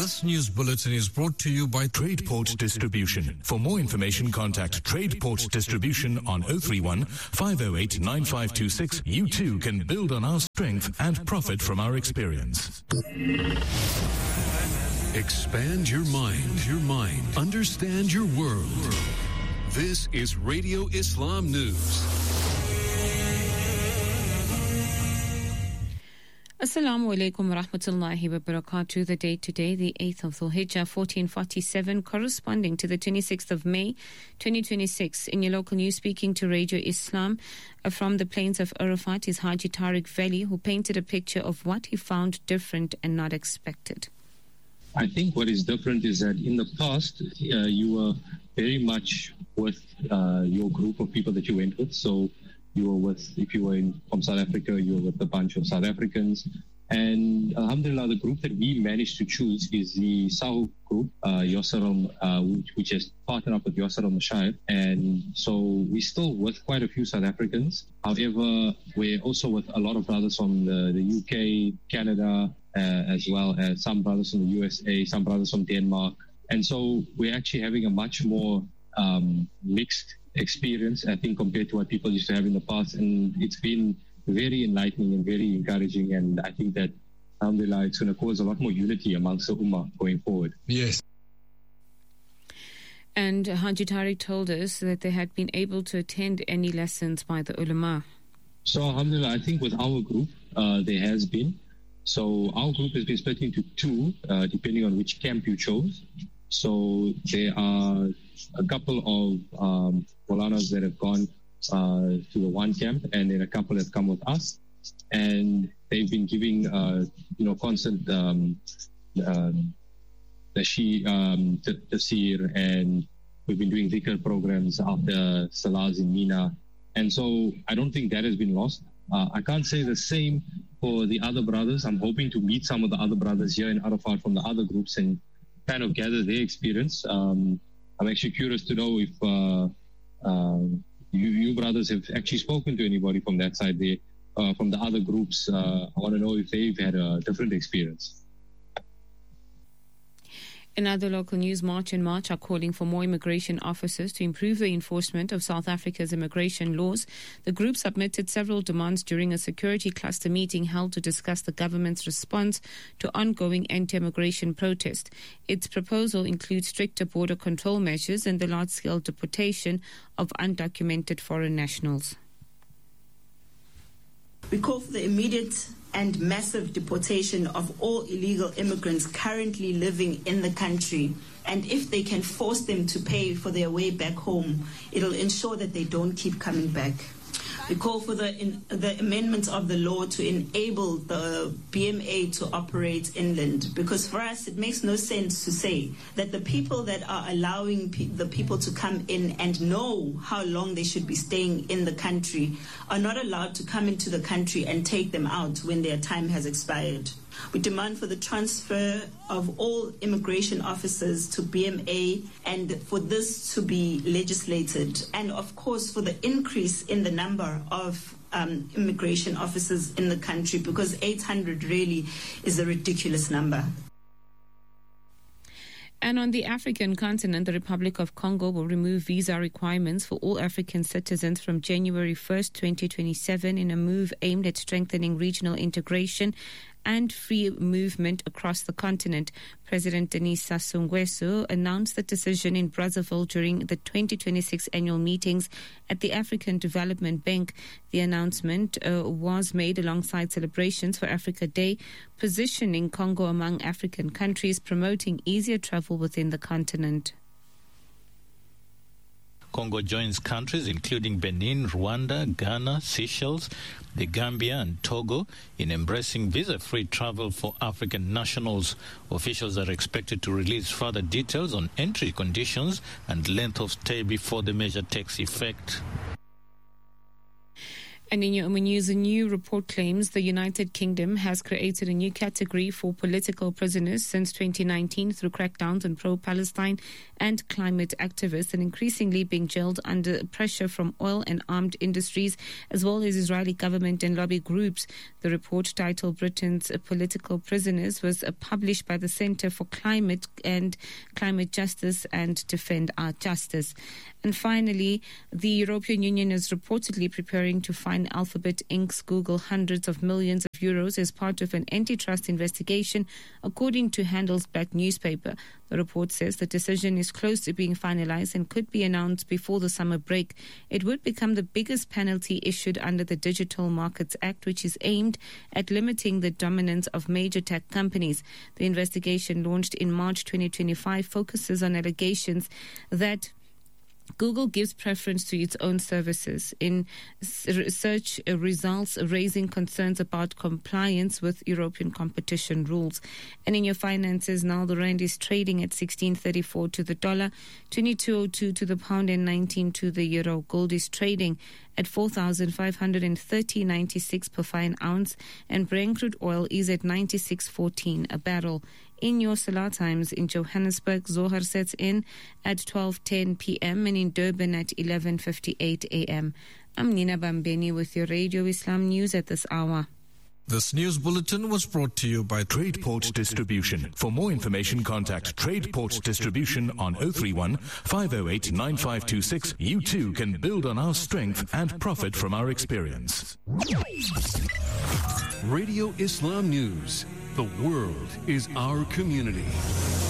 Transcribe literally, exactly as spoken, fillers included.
This news bulletin is brought to you by TradePort Distribution. For more information, contact TradePort Distribution on oh three one, five oh eight, nine five two six. You too can build on our strength and profit from our experience. Expand your mind, your mind. Understand your world. This is Radio Islam News. Assalamu alaikum wa rahmatullahi wa barakatuh. The date today, the eighth of Dhul Hijjah, fourteen forty-seven, corresponding to the twenty-sixth of May, twenty twenty-six. In your local news, speaking to Radio Islam uh, from the plains of Arafat is Haji Tariq Veli, who painted a picture of what he found different and not expected. I think what is different is that in the past, uh, you were very much with uh, your group of people that you went with. So you were with, if you were in, from South Africa, you were with a bunch of South Africans. And alhamdulillah, the group that we managed to choose is the Sahu group, uh, Yasser, uh, which, which has partnered up with Yasser al-Mashayikh. And so we're still with quite a few South Africans. However, we're also with a lot of brothers from the, the U K, Canada, uh, as well as some brothers from the U S A, some brothers from Denmark. And so we're actually having a much more um, mixed experience, I think, compared to what people used to have in the past. And it's been very enlightening and very encouraging. And I think that, alhamdulillah, it's going to cause a lot more unity amongst the Ummah going forward. Yes. And Haji Tariq told us that they had been able to attend any lessons by the ulama. So, alhamdulillah, I think with our group, uh, there has been. So our group has been split into two, uh, depending on which camp you chose. So there are a couple of um, Molanas that have gone uh, to the one camp, and then a couple that come with us, and they've been giving uh, you know constant um, um, the she um, tafsir, and we've been doing dhikr programs after salahs in Mina, and so I don't think that has been lost. Uh, I can't say the same for the other brothers. I'm hoping to meet some of the other brothers here in Arafat from the other groups and kind of gather their experience. Um, I'm actually curious to know if uh, uh, you, you brothers have actually spoken to anybody from that side there, uh, from the other groups. Uh, I want to know if they've had a different experience. In other local news, March and March are calling for more immigration officers to improve the enforcement of South Africa's immigration laws. The group submitted several demands during a security cluster meeting held to discuss the government's response to ongoing anti-immigration protest. Its proposal includes stricter border control measures and the large-scale deportation of undocumented foreign nationals. We call for the immediate and massive deportation of all illegal immigrants currently living in the country. And if they can force them to pay for their way back home, it'll ensure that they don't keep coming back. We call for the in, the amendment of the law to enable the B M A to operate inland, because for us it makes no sense to say that the people that are allowing pe- the people to come in and know how long they should be staying in the country are not allowed to come into the country and take them out when their time has expired. We demand for the transfer of all immigration officers to B M A and for this to be legislated. And of course, for the increase in the number of um, immigration officers in the country, because eight hundred really is a ridiculous number. And on the African continent, the Republic of Congo will remove visa requirements for all African citizens from January first, twenty twenty-seven in a move aimed at strengthening regional integration and free movement across the continent. President Denis Sassou Nguesso announced the decision in Brazzaville during the twenty twenty-six annual meetings at the African Development Bank. The announcement uh, was made alongside celebrations for Africa Day, positioning Congo among African countries, promoting easier travel within the continent. Congo joins countries including Benin, Rwanda, Ghana, Seychelles, the Gambia and Togo in embracing visa-free travel for African nationals. Officials are expected to release further details on entry conditions and length of stay before the measure takes effect. And in your own news, a new report claims the United Kingdom has created a new category for political prisoners since twenty nineteen through crackdowns on pro-Palestine and climate activists, and increasingly being jailed under pressure from oil and armed industries, as well as Israeli government and lobby groups. The report, titled Britain's Political Prisoners, was published by the Centre for Climate and Climate Justice and Defend Our Justice. And finally, the European Union is reportedly preparing to fine Alphabet Incorporated's Google hundreds of millions of euros as part of an antitrust investigation, according to Handelsblatt newspaper. The report says the decision is close to being finalized and could be announced before the summer break. It would become the biggest penalty issued under the Digital Markets Act, which is aimed at limiting the dominance of major tech companies. The investigation, launched in March twenty twenty-five, focuses on allegations that Google gives preference to its own services in search results, raising concerns about compliance with European competition rules. And in your finances now, the rand is trading at sixteen thirty-four to the dollar, twenty-two oh two to the pound, and nineteen to the euro. Gold is trading at four thousand five hundred thirty dollars and ninety-six cents per fine ounce, and Brent crude oil is at ninety-six fourteen a barrel. In your Salah times, in Johannesburg, Zohar sets in at twelve ten p.m. and in Durban at eleven fifty-eight a.m. I'm Nina Bambeni with your Radio Islam News at this hour. This news bulletin was brought to you by TradePort Distribution. For more information, contact TradePort Distribution on oh three one, five oh eight, nine five two six. You too can build on our strength and profit from our experience. Radio Islam News. The world is our community.